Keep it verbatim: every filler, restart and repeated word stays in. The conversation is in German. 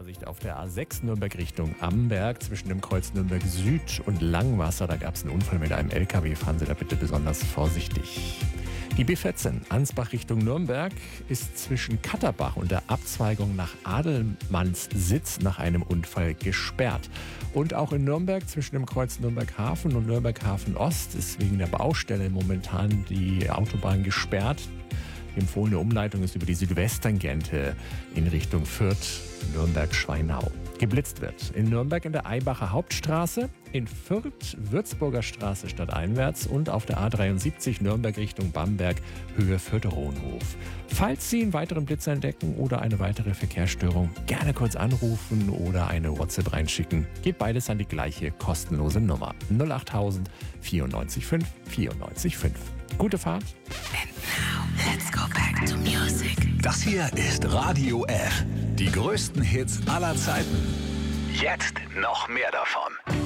Vorsicht auf der A sechs Nürnberg Richtung Amberg zwischen dem Kreuz Nürnberg Süd und Langwasser. Da gab es einen Unfall mit einem L K W. Fahren Sie da bitte besonders vorsichtig. Die B vierzehn Ansbach Richtung Nürnberg ist zwischen Katterbach und der Abzweigung nach Adelmannssitz nach einem Unfall gesperrt. Und auch in Nürnberg zwischen dem Kreuz Nürnberg Hafen und Nürnberg Hafen Ost ist wegen der Baustelle momentan die Autobahn gesperrt. Die empfohlene Umleitung ist über die Südwesttangente in Richtung Fürth, Nürnberg-Schweinau. Geblitzt wird in Nürnberg in der Eibacher Hauptstraße, in Fürth Würzburger Straße stadteinwärts und auf der A dreiundsiebzig Nürnberg Richtung Bamberg, Höhe Fürth-Rohnhof. Falls Sie einen weiteren Blitz entdecken oder eine weitere Verkehrsstörung, gerne kurz anrufen oder eine WhatsApp reinschicken. Geht beides an die gleiche kostenlose Nummer null achttausend vierundneunzig fünf vierundneunzig fünf. Gute Fahrt. And now, let's go back to music. Das hier ist Radio F. Die größten Hits aller Zeiten. Jetzt noch mehr davon.